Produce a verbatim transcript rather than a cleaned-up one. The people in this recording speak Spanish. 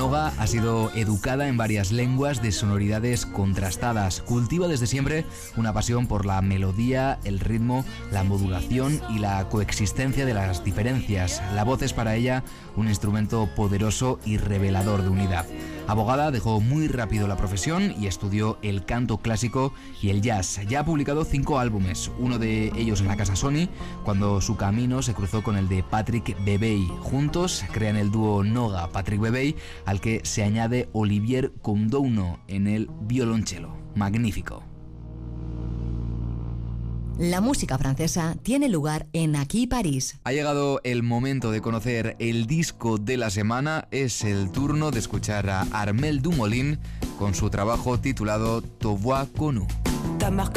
Noga ha sido educada en varias lenguas de sonoridades contrastadas. Cultiva desde siempre una pasión por la melodía, el ritmo, la modulación y la coexistencia de las diferencias. La voz es para ella un instrumento poderoso y revelador de unidad. Abogada, dejó muy rápido la profesión y estudió el canto clásico y el jazz. Ya ha publicado cinco álbumes, uno de ellos en la casa Sony, cuando su camino se cruzó con el de Patrick Bebey. Juntos crean el dúo Noga-Patrick Bebey, al que se añade Olivier Condouno en el violonchelo. Magnífico. La música francesa tiene lugar en Aquí París. Ha llegado el momento de conocer el disco de la semana. Es el turno de escuchar a Armel Dumoulin con su trabajo titulado Te vois connu. Ta marque